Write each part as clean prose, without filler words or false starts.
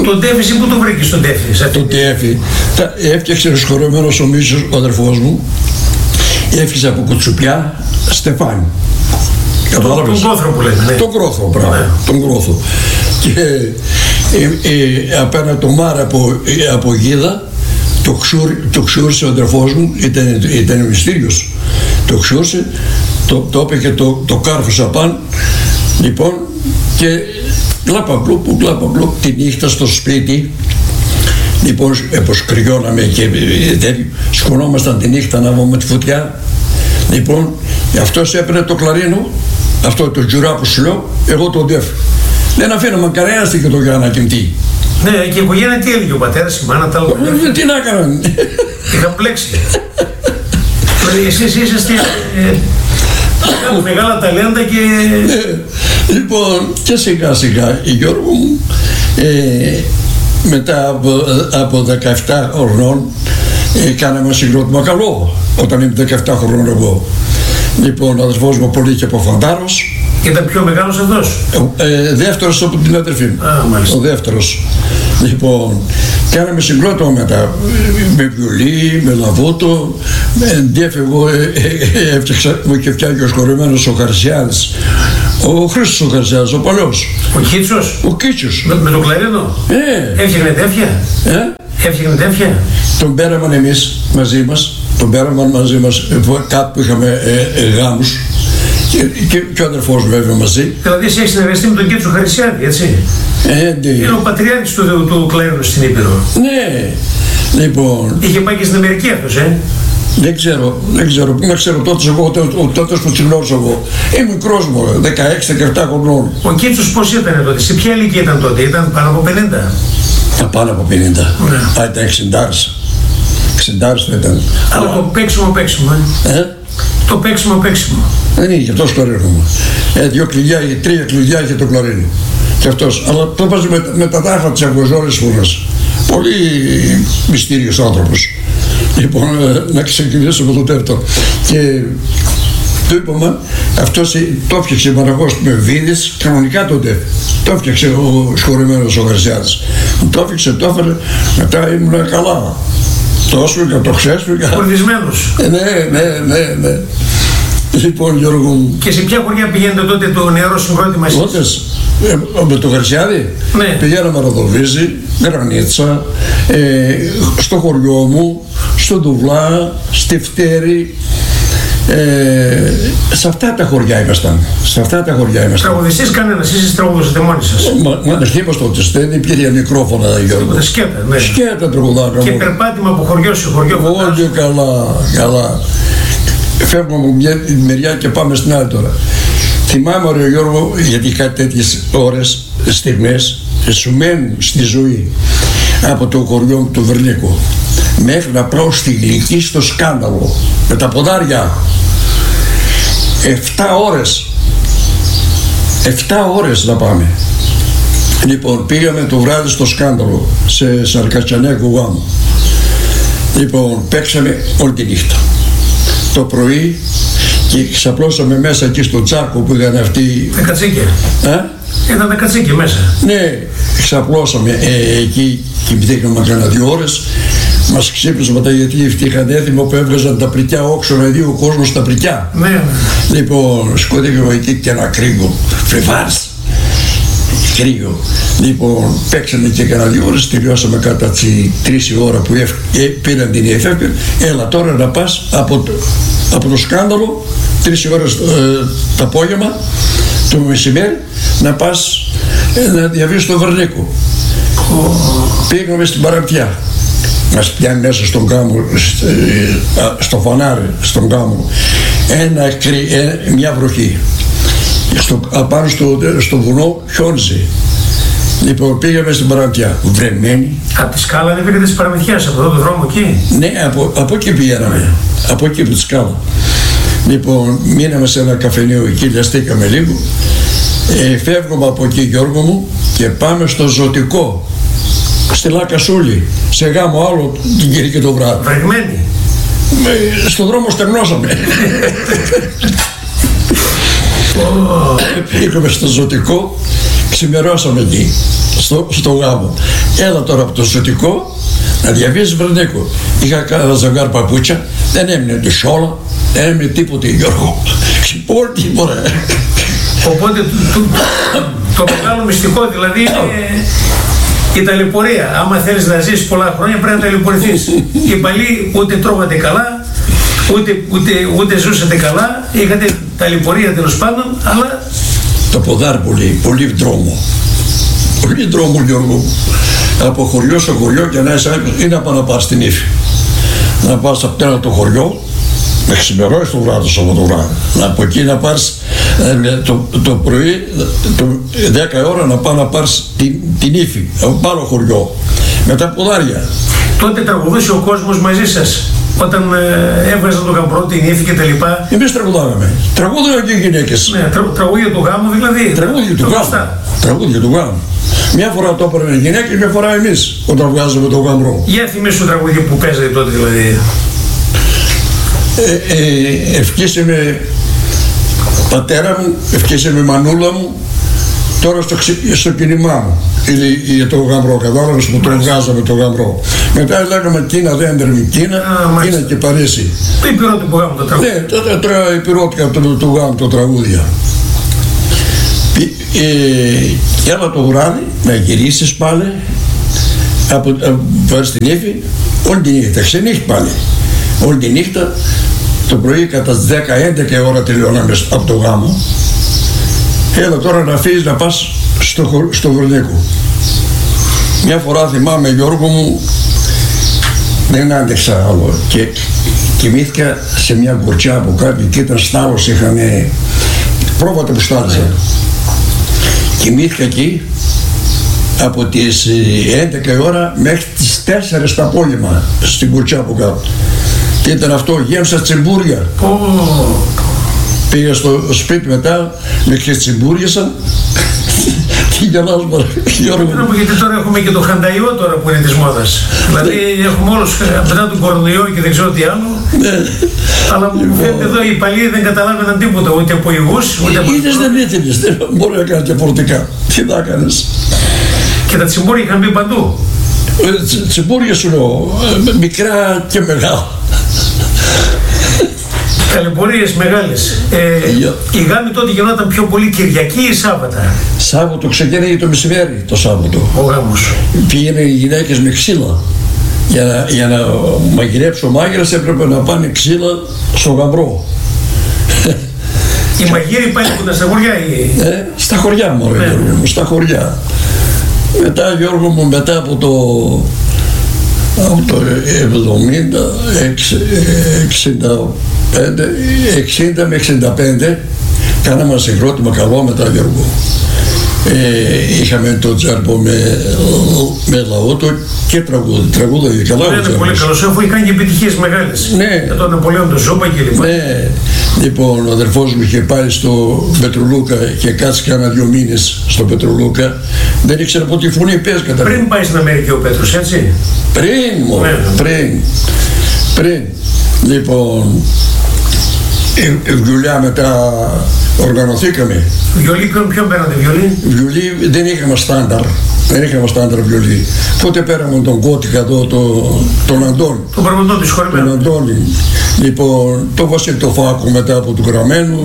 Τον Τέφη ή πού το βρήκες τον Τέφη? Τον Τέφη. Έφτιαξε σχολεμένος ο Μίσος, ο αδερφός μου. Έφτιαξε από Κουτσουπιά Στεφάνι. Τον Κρόθρο που λέμε. Τον Κρόθρο, πράγμα. Τον Κρόθρο. Και απέναντι το Μάρα από Γίδα, το ξούρσε ο αδερφός μου, ήταν μυστήριος. Το ξούρσε, το έπαιχε το κάρφωσα πάνω. Λοιπόν, και γλαπαγλουπ τη νύχτα στο σπίτι. Λοιπόν, πως κρυώναμε και σκονόμασταν τη νύχτα να βγούμε τη φωτιά. Λοιπόν, αυτός έπαιρνε το κλαρίνο, αυτό το τζουρά που σου λέω, εγώ τον Τέφη. Δεν αφήναμε κανένα στοιχείο για να κοιμτεί. Ναι, και η οικογένεια τι έλεγε ο πατέρας, η μάνα, τα λόγια? Τι να έκαναν. Είχα πλέξει. Εσείς είσαστε μεγάλα ταλέντα και... Λοιπόν, και σιγά σιγά, Γιώργο μου, μετά από 17 χρονών κάναμε συγκρότημα καλό, όταν ήμουν 17 χρονών εγώ. Λοιπόν, ο αδερφός μου πολύ και από Φαντάρος. Ήταν πιο μεγάλος αυτός? Δεύτερος από την αδερφή μου. Ο δεύτερος. Λοιπόν, κάναμε συγκρότημα μετά, με βιολί, με λαβούτο, με εγώ έφτιαξα, μου είχε φτιάξει ο σχολημένος ο Χαρσιάδης, ο Χρήστος ο Χαρσιάδης, ο παλιός. Ο Κίτσος? Ο Κίτσος. Με το κλαρίνο? Έφτιαχνε τέτοια? Έφτιαχνε τέτοια? Τον πέραμαν εμείς μαζί μας, κάπου που είχαμε γάμους. Και ο αδερφός μου βέβαια μαζί. Δηλαδή εσύ έχεις συνεργαστεί με τον Κίτσο Χαρισιάδη, έτσι? Είναι ο πατριάρχης του κλαρίνου στην Ήπειρο. Ναι, λοιπόν. Είχε πάει και στην Αμερική αυτός, Δεν ξέρω. Να ξέρω τότε που τσιγνώρισα εγώ. Είμαι μικρός μου, 16-17 χρονών. Ο Κίτσος πώς ήταν τότε, σε ποια ηλικία ήταν τότε, ήταν πάνω από 50? Πάνω από 50. Ήταν 60. 60 θα ήταν. Αλλά το παίξιμο. Το παίξιμο. Δεν είχε αυτός κλαρίνο. 3 κλειδιά είχε το κλαρίνο. Και αυτός. Αλλά το έπαιζε με τα δάχτυλα της αυγοζόρης φούρνας. Πολύ μυστήριος άνθρωπος. Λοιπόν, να ξεκινήσω με το τέταρτο. Και το είπαμε, αυτός το έφτιαξε μαραγός με βίδες, κανονικά τότε. Το έφτιαξε ο σχολημένος ο Χαρσιάδης. Το έφτιαξε, το έφερε, μετά ήμουν καλά. Το έσφυγα, το ξέσφυγα. Κορδισμένος. Ναι. Λοιπόν, Γιώργο μου. Και σε ποια χωριά πηγαίνετε τότε το νεαρό συγκρότημα εσείς? Τότε, με το Χαρσιάδη, πηγαίναμε Ροδοβίζη, Γρανίτσα, στο χωριό μου, στο Ντουβλά, στη Φτέρη. Σε αυτά τα χωριά ήμασταν. Τραγουδιστής κανένας, εσείς τραγουδούσατε μόνοι σας? Μα χείμας τότε, δεν υπήρχε μικρόφωνα, Γιώργο. Σκέτα, ναι. Σκέτα τραγουδάκαμε. Και περπάτημα από χωριό σε χωριό. Όχι, καλά. Φεύγουμε από μια μεριά και πάμε στην άλλη τώρα. Θυμάμαι, ρε Γιώργο, γιατί κάτι τέτοιες ώρες, στιγμές, σου μένουν στη ζωή. Από το χωριό μου του Βερνίκου μέχρι να πάω στη Γλυκή στο Σκάνδαλο με τα ποδάρια. 7 ώρες να πάμε. Λοιπόν, πήγαμε το βράδυ στο Σκάνδαλο, σε Σαρκατσιανέκο γάμο. Λοιπόν, παίξαμε όλη τη νύχτα. Το πρωί και ξαπλώσαμε μέσα εκεί στο τσάρκο που ήταν αυτοί. Τα κατσίκια. Ήταν τα κατσίκια μέσα. Ναι, ξαπλώσαμε εκεί, κοιμηθήκαμε κάνα 2 ώρες. Μας ξύπνησαν μετά γιατί είχαν έθιμο που έβγαζαν τα πρικιά όξο να δει ο κόσμος τα πρικιά. Ναι. Λοιπόν, σκοτήκαμε εκεί και ένα κρύο. Φρεβάρς. Κρύο. Λοιπόν, παίξαμε και κάνα 2 ώρες, τελειώσαμε κατά τις 3 η ώρα που πήραν την εφεύγεια. Έλα τώρα να πας από το Σκάνδαλο, 3 ώρες το απόγευμα, το μεσημέρι, να πας να διαβείς στο Βερνίκο. Πήγαμε στην Παραπτιά. Μας πιάνει μέσα στον κάμο, στο φανάρι, στον κάμο, μια βροχή. Απάνω στο βουνό χιόνιζε. Λοιπόν, πήγαμε στην Παραμυθιά, βρεμένοι. Από τη σκάλα δεν πήγατε στις Παραμυθιάς, από εδώ το δρόμο εκεί? Ναι, από εκεί πηγαίναμε, από εκεί από τη σκάλα. Λοιπόν, μείναμε σε ένα καφενείο εκεί, λιαστήκαμε λίγο. Φεύγουμε από εκεί, Γιώργο μου, και πάμε στο Ζωτικό, στη Λακασούλη, σε γάμο άλλο την Κυριακή το βράδυ. Βρεγμένοι. Στον δρόμο στεγνώσαμε. Πήγαμε στο Ζωτικό, Ξημερώσαμε εκεί, στο γάμο. Έλα τώρα από το Σωτικό να διαβείς Βρενίκο. Είχα κάνα ζευγάρι παπούτσια, δεν έμεινε το σόλα, δεν έμεινε τίποτε, Γιώργο. Ξυπόλυτη τίποτα. Οπότε το μεγάλο μυστικό δηλαδή είναι η ταλαιπωρία. Άμα θέλεις να ζήσεις πολλά χρόνια πρέπει να ταλαιπωρηθείς. Οι παλιοί ούτε τρώγατε καλά, ούτε ζούσατε καλά, είχατε ταλαιπωρία τέλος πάντων, αλλά... Το ποδάρ πολύ δρόμο. Πολύ δρόμο, Γιώργο. Από χωριό σε χωριό και να είσαι ή να πάω να πας στην Ήφη. Να πας από τέρα το χωριό, να ξημερώσεις το βράδυ, το Σαββατοβράδυ. Από εκεί να πας το πρωί, 10 ώρα να πάω να πάρεις την Ήφη, από άλλο χωριό. Με τα ποδάρια. Τότε τραγουδούσε ο κόσμος μαζί σας. Όταν έβγαζαν το γαμπρό, την Ήφη και τα λοιπά. Εμείς τραγουδάγαμε. Τραγούδαγαν και οι γυναίκες. Ναι, τραγούδια του γάμου δηλαδή. Τραγούδια του γάμου. Μια φορά το έπαιρνε η γυναίκα και μια φορά εμείς όταν βγάζαμε το γαμπρό. Για θυμίσου τραγούδια που παίζατε τότε δηλαδή. Ευχήσαμε πατέρα μου, ευχήσαμε μανούλα μου, τώρα στο κίνημά μου. Για το γαμπρό, κατάλαβες που το βγάζαμε το γαμπρό. Μετά λέγαμε Κίνα δέντρη, Κίνα και Παρίσι. Τι υπηρώτικο γάμο το τραγούδι. Ναι, τότε υπηρώτικα του γάμου το τραγούδια. Έλα το βράδυ να γυρίσεις πάλι από την Ήφη όλη τη νύχτα, ξενύχτη πάλι. Όλη τη νύχτα, το πρωί κατά 10-11 ώρα τελειώναμε από το γάμο. Έλα τώρα να φύγεις να πας στο Βρονίκο. Μια φορά θυμάμαι, Γιώργο μου, δεν άντεξα άλλο και κοιμήθηκα σε μια γκορτσιά από κάτω και ήταν στάλος, είχανε πρόβατα που στάλιζα. Κοιμήθηκα εκεί από τις 11 ώρα μέχρι τις 4 το απόγευμα στην γκορτσιά από κάτω. Και ήταν αυτό, γέμισα τσιμπούρια. Πήγα στο σπίτι μετά, με ξετσιμπούριασαν. Τι γελάς μωρέ, Γιώργο. Γιατί τώρα έχουμε και το χανταϊό τώρα που είναι της μόδας. Δηλαδή έχουμε όλους μετά τον κορονοϊό και δεν ξέρω τι άλλο. Αλλά μου φαίνεται εδώ οι παλιοί δεν καταλάβαιναν τίποτα, ούτε από υγούς, ούτε από... Είδες δεν ήθελες, δεν μπορεί να κάνει διαφορετικά. Τι να κάνεις. Και τα τσιμπούρια είχαν μπει παντού. Τσιμπούρια σου λέω, μικρά και μεγάλα. Ταλαιπωρίες μεγάλες. Η γάμη τότε γινόταν πιο πολύ Κυριακή ή Σάββατα. Σάββατο ξεκίνησε το μεσημέρι το Σάββατο. Ο γάμος. Πήγαινε οι γυναίκες με ξύλα. Για να μαγειρέψει ο μάγειρας έπρεπε να πάνε ξύλα στο γαμπρό. Οι μαγείροι πάλι που ήταν στα χωριά ή... Στα χωριά μωρέ, ναι. Γιώργο μου, στα χωριά. Μετά Γιώργο μου, μετά από το 60 με 65 κάναμε ένα συγκρότημα καλό μετά, Γιώργο. Είχαμε το τζάρπο με λαό του και τραγούδα καλά. Είναι πολύ καλός, αφού είχε κάνει και επιτυχίες μεγάλες. Ναι. Για τον Ναπολέον, τον Ζώπα και λοιπά. Ναι. Λοιπόν, ο αδερφός μου είχε πάει στο Πετρολούκα και κάτσει κάνα 2 μήνες στο Πετρολούκα. Δεν ήξερα από τη φωνή πες κατά. Πριν πάει στην Αμερική ο Πέτρος, έτσι. Πριν. Λοιπόν, βιολιά μετά οργανωθήκαμε. Βιολί, ποιον πέρατε βιολί? Βιολί δεν είχαμε στάνταρ. Δεν είχαμε στάνταρ βιολί. Τότε πέραμε τον Κώτικα εδώ, τον Αντώνη. Τον πραγματό της χωρημένου. Τον Αντώνη. Λοιπόν, το Βασίλη το Φάκο μετά από του Γραμμένου.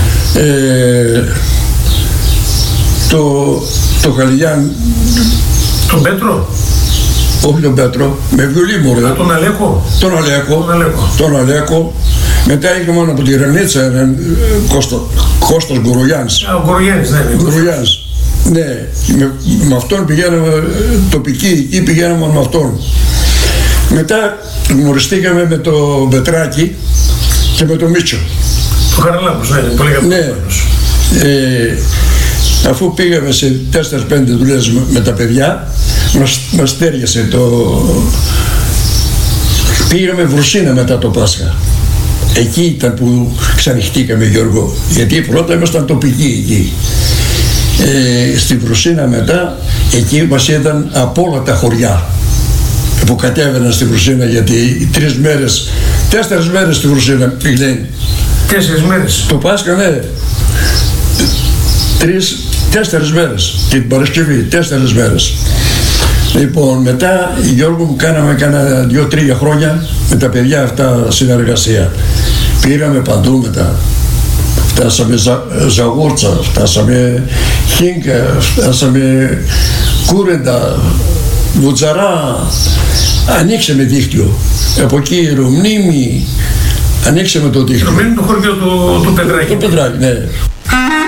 Το Χαλιάν. Τον Πέτρο. Όχι τον Πέτρο, με βιολί μωρέ. Τον Αλέκο. Τον Αλέκο. Μετά είχαμε από τη Ρενίτσα έναν Κώστας Γκουρογιάννης. Ο Γκουρογιάννης, ναι. Γκουρογιάννης. Ναι, με αυτόν πηγαίναμε τοπική, εκεί πηγαίναμε με αυτόν. Μετά γνωριστήκαμε με το Μπετράκη και με το Μίτσο. Το Χαραλάμπους, ναι, πολύ αγαπημένος. Αφού πήγαμε σε 4-5 δουλειές με τα παιδιά, μας τέριασε το... Πήγαμε Βρουσίνα μετά το Πάσχα. Εκεί ήταν που ξανοιχτήκαμε, Γιώργο, γιατί πρώτα ήμασταν τοπικοί εκεί. Στη Βρουσίνα μετά, εκεί μας είδαν από όλα τα χωριά που κατέβαιναν στη Βρουσίνα, γιατί 4 μέρες στη Βρουσίνα πήγαινε. 4 μέρες. Το Πάσχα, ναι. 4 μέρες. Και την Παρασκευή, 4 μέρες. Λοιπόν, μετά, Γιώργο μου, κάναμε κάνα 2-3 χρόνια με τα παιδιά αυτά συνεργασία. Πήραμε παντού μετά. Φτάσαμε Ζαγούρτσα, φτάσαμε Χίνκα, φτάσαμε Κούρεντα, Βουτζαρά. Ανοίξαμε δίκτυο. Από εκεί Ρωμνήμη, ανοίξαμε το δίκτυο. Ρωμνήμη, το χωριό του Πετράκη. Το Πετράκη, ναι.